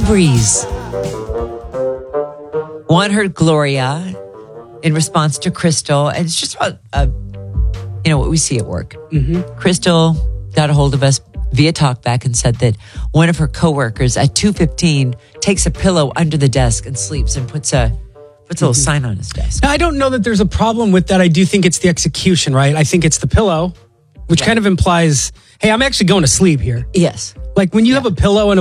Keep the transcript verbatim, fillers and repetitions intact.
breeze. One heard Gloria in response to Crystal, and it's just about, uh, you know, what we see at work. Mm-hmm. Crystal got a hold of us via TalkBack and said that one of her coworkers at two fifteen takes a pillow under the desk and sleeps and puts a puts a little mm-hmm. sign on his desk. Now, I don't know that there's a problem with that. I do think it's the execution, right? I think it's the pillow, which right. kind of implies, hey, I'm actually going to sleep here. Yes. Like when you yeah. have a pillow and a